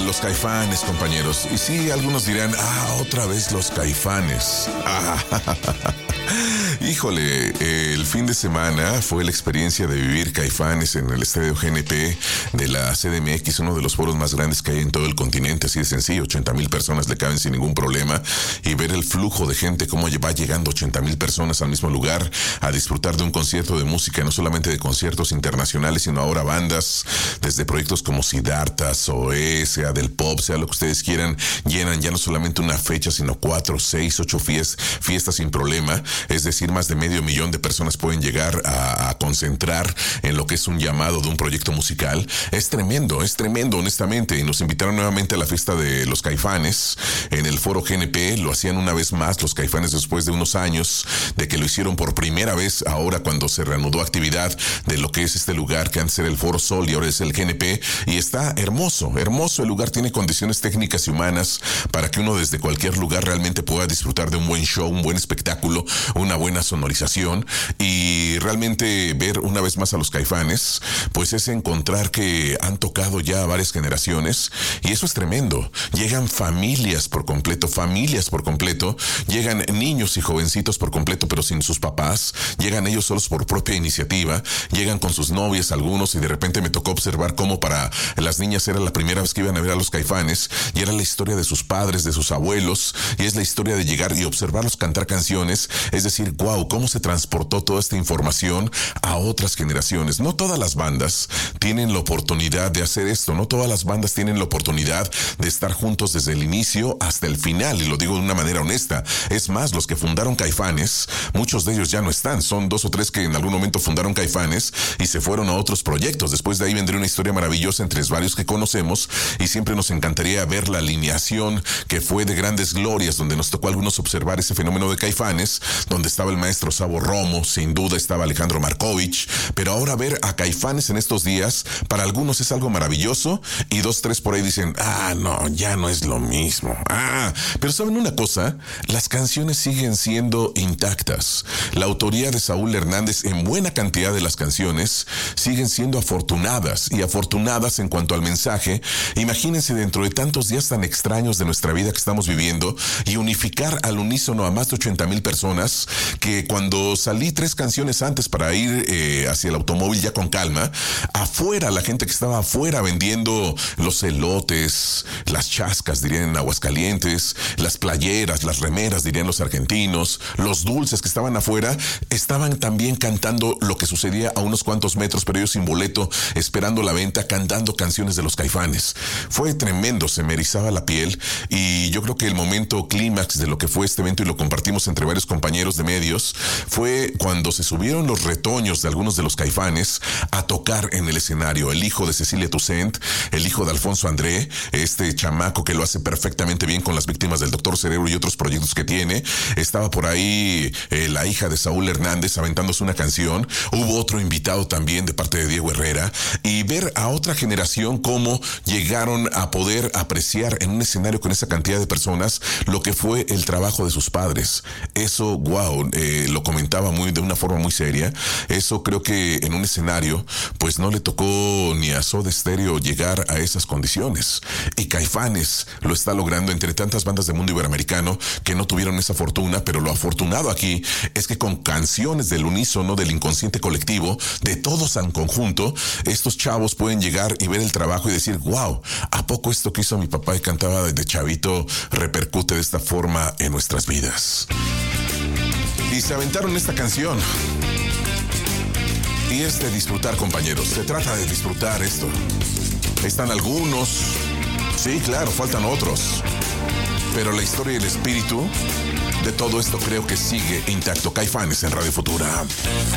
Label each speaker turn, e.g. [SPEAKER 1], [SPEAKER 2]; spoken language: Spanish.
[SPEAKER 1] Los Caifanes, compañeros. Y sí, algunos dirán, otra vez los Caifanes. Híjole, el fin de semana fue la experiencia de vivir Caifanes en el estadio GNP de la CDMX, uno de los foros más grandes que hay en todo el continente, así de sencillo. 80,000 personas le caben sin ningún problema, y ver el flujo de gente, cómo va llegando 80,000 personas al mismo lugar a disfrutar de un concierto de música, no solamente de conciertos internacionales, sino ahora bandas, desde proyectos como Siddhartha, Zoé, sea del pop, sea lo que ustedes quieran, llenan ya no solamente una fecha, sino 4, 6, 8 fiestas sin problema. Es decir, más de 500,000 de personas pueden llegar a concentrar en lo que es un llamado de un proyecto musical. Es tremendo, honestamente. Y nos invitaron nuevamente a la fiesta de los Caifanes en el foro GNP. Lo hacían una vez más los Caifanes después de unos años de que lo hicieron por primera vez, ahora cuando se reanudó actividad de lo que es este lugar que antes era el Foro Sol y ahora es el GNP. Y está hermoso el lugar. Tiene condiciones técnicas y humanas para que uno desde cualquier lugar realmente pueda disfrutar de un buen show, un buen espectáculo, una buena sonorización. Y realmente ver una vez más a los Caifanes, pues es encontrar que han tocado ya a varias generaciones, y eso es tremendo. Llegan familias por completo, llegan niños y jovencitos por completo, pero sin sus papás, llegan ellos solos por propia iniciativa, llegan con sus novias algunos, y de repente me tocó observar cómo para las niñas era la primera vez que iban a ver a los Caifanes, y era la historia de sus padres, de sus abuelos, y es la historia de llegar y observarlos cantar canciones. Es decir, wow, cómo se transportó toda esta información a otras generaciones. No todas las bandas tienen la oportunidad de hacer esto, no todas las bandas tienen la oportunidad de estar juntos desde el inicio hasta el final, y lo digo de una manera honesta. Es más, los que fundaron Caifanes, muchos de ellos ya no están. Son 2 o 3 que en algún momento fundaron Caifanes y se fueron a otros proyectos. Después de ahí vendría una historia maravillosa entre varios que conocemos, y siempre nos encantaría ver la alineación que fue de grandes glorias, donde nos tocó a algunos observar ese fenómeno de Caifanes, donde estaba el maestro Sabo Romo, sin duda estaba Alejandro Markovich, pero ahora ver a Caifanes en estos días, para algunos es algo maravilloso, y 2, 3 por ahí dicen, no, ya no es lo mismo. Pero ¿saben una cosa? Las canciones siguen siendo intactas. La autoría de Saúl Hernández en buena cantidad de las canciones siguen siendo afortunadas, y afortunadas en cuanto al mensaje. Imagínense, dentro de tantos días tan extraños de nuestra vida que estamos viviendo, y unificar al unísono a más de 80,000 personas, que cuando salí 3 canciones antes para ir hacia el automóvil ya con calma, afuera, la gente que estaba afuera vendiendo los elotes, las chascas, dirían en Aguascalientes, las playeras, las remeras, dirían los argentinos, los dulces que estaban afuera, estaban también cantando lo que sucedía a unos cuantos metros, pero ellos sin boleto, esperando la venta, cantando canciones de los Caifanes. Fue tremendo, se me erizaba la piel, y yo creo que el momento clímax de lo que fue este evento, y lo compartimos entre varios compañeros de medios, fue cuando se subieron los retoños de algunos de los Caifanes a tocar en el escenario. El hijo de Cecilia Toussaint, el hijo de Alfonso André, este chamaco que lo hace perfectamente bien con las Víctimas del Doctor Cerebro y otros proyectos que tiene. Estaba por ahí la hija de Saúl Hernández aventándose una canción. Hubo otro invitado también de parte de Diego Herrera, y ver a otra generación cómo llegaron a poder apreciar en un escenario con esa cantidad de personas lo que fue el trabajo de sus padres. Eso, wow, lo comentaba de una forma muy seria. Eso creo que en un escenario pues no le tocó ni a Soda Stereo llegar a esas condiciones, y Caifanes lo está logrando entre tantas bandas del mundo iberoamericano que no tuvieron esa fortuna. Pero lo afortunado aquí es que con canciones del unísono, del inconsciente colectivo, de todos en conjunto, estos chavos pueden llegar y ver el trabajo y decir, wow, ¿a poco esto que hizo mi papá y cantaba desde chavito repercute de esta forma en nuestras vidas? Y se aventaron esta canción. Y es de disfrutar, compañeros. Se trata de disfrutar esto. Están algunos. Sí, claro, faltan otros. Pero la historia y el espíritu de todo esto creo que sigue intacto. Caifanes en Radio Futura.